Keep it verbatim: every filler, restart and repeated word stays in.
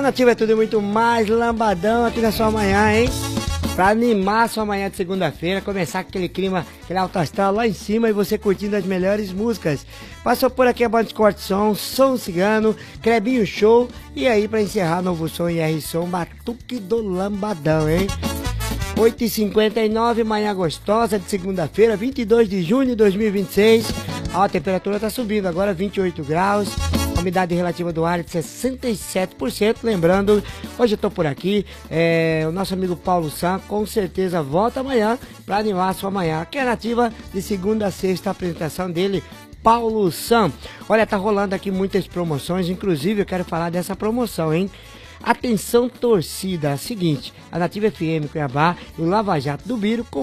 Nativa é tudo e muito mais lambadão aqui na sua manhã, hein? Pra animar a sua manhã de segunda-feira, começar aquele clima, aquele alto astral lá em cima e você curtindo as melhores músicas. Passou por aqui a Banda de Corte Som, Som Cigano, Clebinho Show e aí pra encerrar Novo Som e R Som, Batuque do Lambadão, hein? oito e cinquenta e nove, manhã gostosa de segunda-feira, vinte e dois de junho de dois mil e vinte e seis. A temperatura tá subindo agora, vinte e oito graus. A umidade relativa do ar é de sessenta e sete por cento. Lembrando, hoje eu tô por aqui, é, o nosso amigo Paulo Sam com certeza volta amanhã para animar a sua manhã. Aqui é a Nativa de segunda a sexta, a apresentação dele, Paulo Sam. Olha, tá rolando aqui muitas promoções, inclusive eu quero falar dessa promoção, hein? Atenção torcida, é o seguinte, a Nativa F M Cuiabá e o Lava Jato do Biro